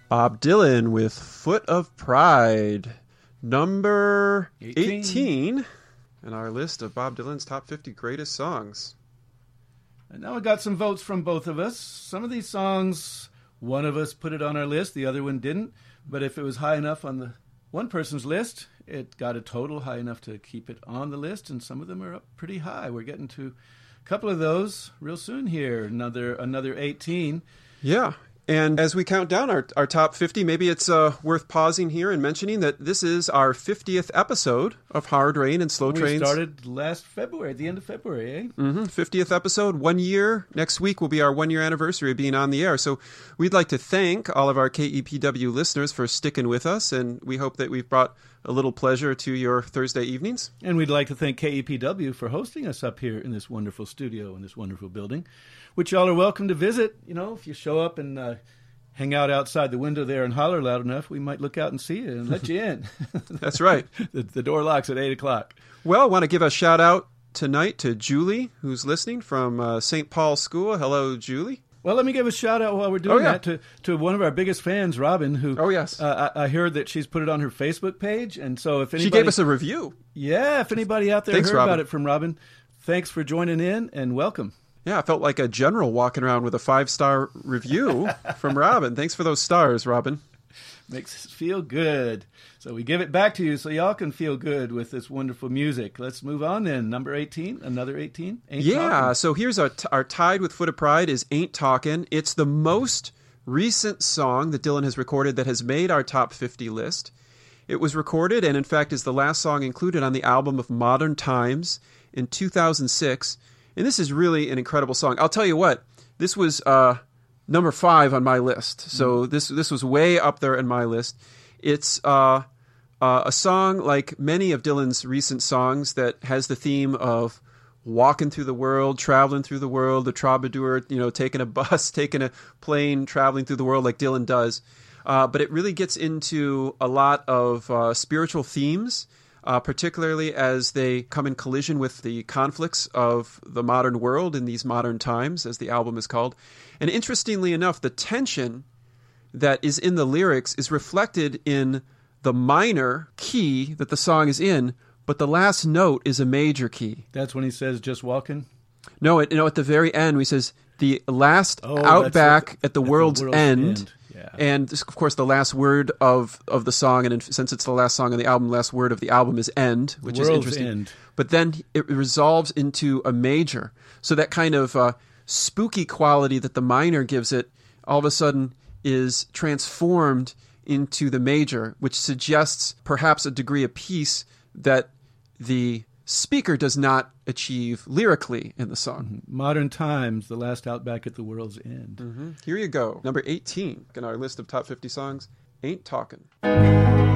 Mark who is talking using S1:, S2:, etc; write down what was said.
S1: Bob Dylan with Foot of Pride, number 18 in our list of Bob Dylan's top 50 greatest songs.
S2: And now we got some votes from both of us. Some of these songs, one of us put it on our list, the other one didn't. But if it was high enough on the one person's list, it got a total high enough to keep it on the list, and some of them are up pretty high. We're getting to a couple of those real soon here. Another 18.
S1: Yeah. And as we count down our top 50, maybe it's worth pausing here and mentioning that this is our 50th episode of Hard Rain and Slow Trains.
S2: We started last February, at the end of February, eh?
S1: 50th episode, 1 year. Next week will be our 1 year anniversary of being on the air. So we'd like to thank all of our KEPW listeners for sticking with us, and we hope that we've brought a little pleasure to your Thursday evenings.
S2: And we'd like to thank KEPW for hosting us up here in this wonderful studio, in this wonderful building, which y'all are welcome to visit. You know, if you show up and hang out outside the window there and holler loud enough, we might look out and see you and let you in.
S1: That's right.
S2: The door locks at 8 o'clock.
S1: Well, I want to give a shout out tonight to Julie, who's listening from St. Paul's School. Hello, Julie.
S2: Well, let me give a shout-out while we're doing that to one of our biggest fans, Robin, who I heard that she's put it on her Facebook page. And so if anybody...
S1: She gave us a review.
S2: Yeah, if anybody out there heard about it from Robin, thanks for joining in and welcome.
S1: Yeah, I felt like a general walking around with a 5-star review from Robin. Thanks for those stars, Robin.
S2: Makes us feel good. So we give it back to you so y'all can feel good with this wonderful music. Let's move on then. Number 18, another 18. Ain't Talkin'.
S1: So here's our tied with Foot of Pride is Ain't Talkin'. It's the most recent song that Dylan has recorded that has made our top 50 list. It was recorded and, in fact, is the last song included on the album of Modern Times in 2006. And this is really an incredible song. I'll tell you what, this was number 5 on my list. So this was way up there in my list. It's a song like many of Dylan's recent songs that has the theme of walking through the world, traveling through the world, the troubadour, taking a bus, taking a plane, traveling through the world like Dylan does. But it really gets into a lot of spiritual themes, particularly as they come in collision with the conflicts of the modern world in these modern times, as the album is called. And interestingly enough, the tension that is in the lyrics is reflected in the minor key that the song is in, but the last note is a major key.
S2: That's when he says, just walking?
S1: No, at the very end, he says, the last outback at the world's end.
S2: Yeah.
S1: And, of course, the last word of the song, and since it's the last song on the album, the last word of the album is end, which is interesting.
S2: End.
S1: But then it resolves into a major. So that kind of spooky quality that the minor gives it, all of a sudden is transformed into the major, which suggests perhaps a degree of peace that the speaker does not achieve lyrically in the song.
S2: Modern Times, the last outback at the world's end.
S1: Here you go. Number 18 in our list of top 50 songs, Ain't Talkin'.